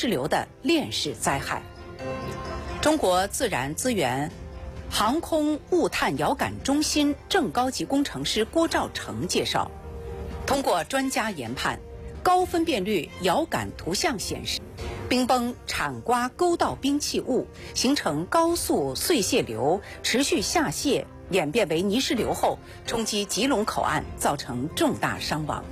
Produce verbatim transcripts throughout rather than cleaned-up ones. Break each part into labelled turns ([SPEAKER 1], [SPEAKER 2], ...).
[SPEAKER 1] 石流的链式灾害。中国自然资源航空物探遥感中心正高级工程师郭兆成介绍，通过专家研判，高分辨率遥感图像显示，冰崩铲刮勾到冰气物，形成高速碎屑流，持续下泄，演变为泥石流后，冲击吉隆口岸，造成重大伤亡。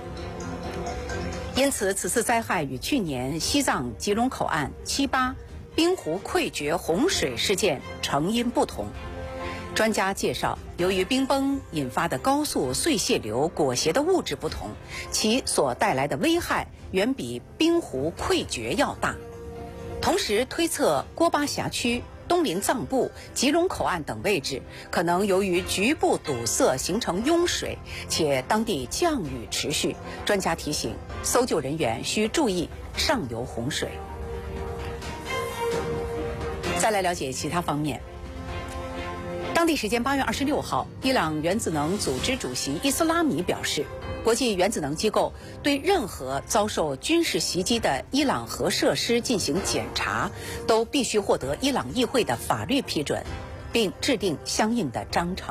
[SPEAKER 1] 因此，此次灾害与去年西藏吉隆口岸七八冰湖溃决洪水事件成因不同。专家介绍，由于冰崩引发的高速碎屑流裹挟的物质不同，其所带来的危害远比冰湖溃决要大。同时推测，郭巴辖区、东林藏布、吉隆口岸等位置可能由于局部堵塞形成拥水，且当地降雨持续。专家提醒，搜救人员需注意上游洪水。再来了解其他方面。当地时间八月二十六号，伊朗原子能组织主席伊斯拉米表示，国际原子能机构对任何遭受军事袭击的伊朗核设施进行检查，都必须获得伊朗议会的法律批准，并制定相应的章程。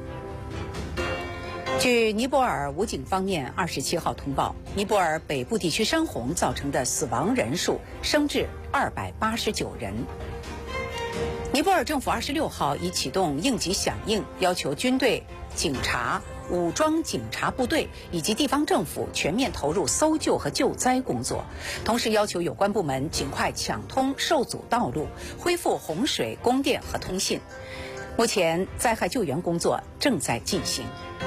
[SPEAKER 1] 据尼泊尔武警方面二十七号通报，尼泊尔北部地区山洪造成的死亡人数升至二百八十九人。尼泊尔政府二十六号已启动应急响应，要求军队、警察、武装警察部队以及地方政府全面投入搜救和救灾工作，同时要求有关部门尽快抢通受阻道路，恢复洪水、供电和通信。目前，灾害救援工作正在进行。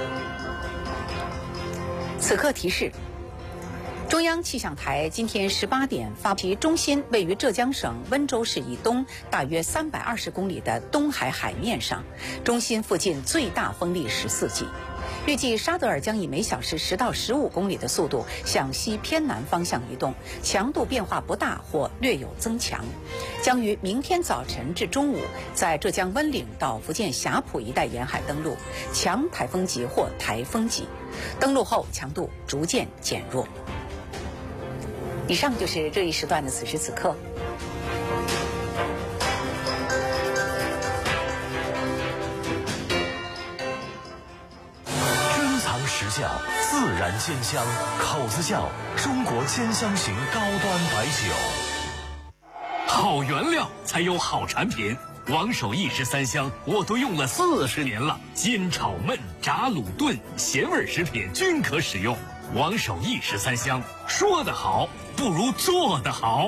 [SPEAKER 1] 此刻提示：中央气象台今天十八点发其中心位于浙江省温州市以东大约三百二十公里的东海海面上，中心附近最大风力十四级。预计沙德尔将以每小时十到十五公里的速度向西偏南方向移动，强度变化不大或略有增强，将于明天早晨至中午在浙江温岭到福建霞浦一带沿海登陆，强台风级或台风级。登陆后强度逐渐减弱。以上就是这一时段的此时此刻。
[SPEAKER 2] 珍藏实窖，自然鲜香，口子窖，中国鲜香型高端白酒。
[SPEAKER 3] 好原料才有好产品。王守义十三香我都用了四十年了，煎炒焖炸卤炖咸味食品均可使用。王守义十三香，说得好不如做得好。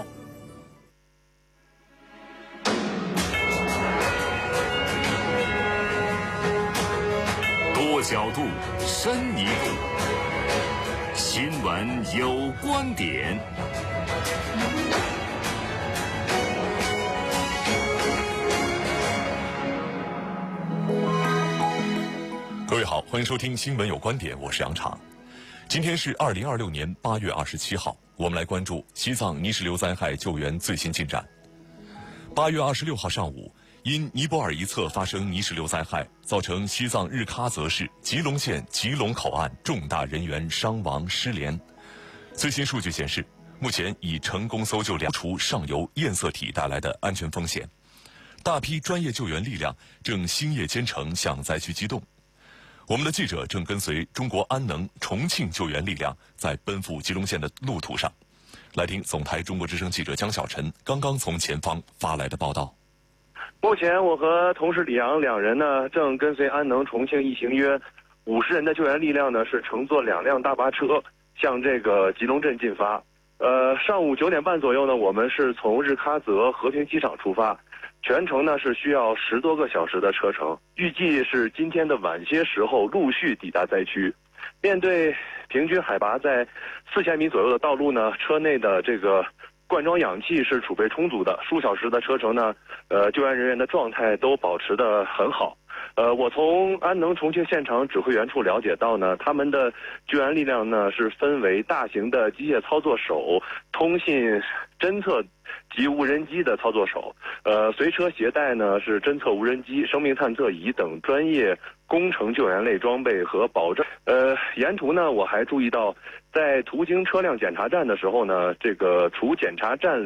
[SPEAKER 3] 多角度，深一度。新闻有观点。
[SPEAKER 4] 各位好，欢迎收听新闻有观点，我是杨畅。今天是二零二六年八月二十七号，我们来关注西藏泥石流灾害救援最新进展。八月二十六号上午，因尼泊尔一侧发生泥石流灾害，造成西藏日喀则市吉隆县吉隆口岸重大人员伤亡失联。最新数据显示，目前已成功搜救两除上游堰塞体带来的安全风险，大批专业救援力量正星夜兼程向灾区机动。我们的记者正跟随中国安能重庆救援力量在奔赴吉隆县的路途上，来听总台中国之声记者江小晨刚刚从前方发来的报道。
[SPEAKER 5] 目前我和同事李阳两人呢，正跟随安能重庆一行约五十人的救援力量呢，是乘坐两辆大巴车向这个吉隆镇进发。呃，上午九点半左右呢，我们是从日喀则和平机场出发。全程呢是需要十多个小时的车程，预计是今天的晚些时候陆续抵达灾区。面对平均海拔在四千米左右的道路呢，车内的这个灌装氧气是储备充足的，数小时的车程呢，呃，救援人员的状态都保持得很好。呃，我从安能重庆现场指挥员处了解到呢，他们的救援力量呢是分为大型的机械操作手、通信侦测及无人机的操作手，呃，随车携带呢是侦测无人机、生命探测仪等专业工程救援类装备和保障。呃，沿途呢，我还注意到，在途经车辆检查站的时候呢，这个除检查站